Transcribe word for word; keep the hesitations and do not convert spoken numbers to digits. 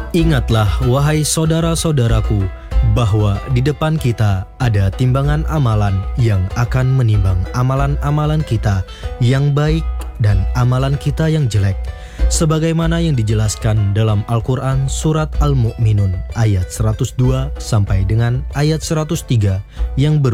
Ingatlah, wahai saudara-saudaraku, bahwa di depan kita ada timbangan amalan yang akan menimbang amalan-amalan kita yang baik dan amalan kita yang jelek, sebagaimana yang dijelaskan dalam Al-Quran Surat Al-Mu'minun ayat seratus dua sampai dengan ayat seratus tiga yang ber